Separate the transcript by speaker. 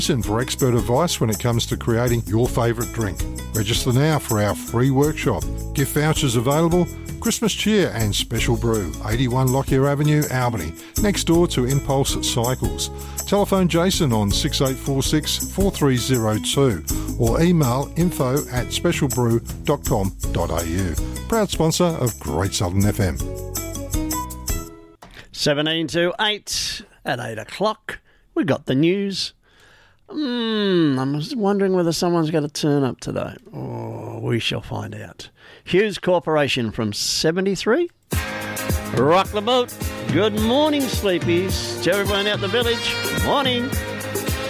Speaker 1: Listen for expert advice when it comes to creating your favourite drink. Register now for our free workshop. Gift vouchers available. Christmas cheer and special brew. 81 Lockyer Avenue, Albany, next door to Impulse Cycles. Telephone Jason on 6846 4302 or email info@specialbrew.com.au. Proud sponsor of Great Southern FM.
Speaker 2: 17 to 8 at 8 o'clock. We got the news. I'm just wondering whether someone's going to turn up today. Oh, we shall find out. Hughes Corporation from 73. Rock the boat. Good morning, sleepies. To everyone out the village, good morning.